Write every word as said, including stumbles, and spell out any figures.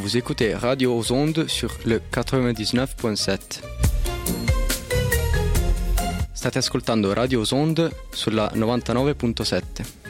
Vous écoutez Radio aux Ondes sur le quatre-vingt-dix-neuf virgole sept. State ascoltando Radio aux Ondes sulla novantanove virgola sette.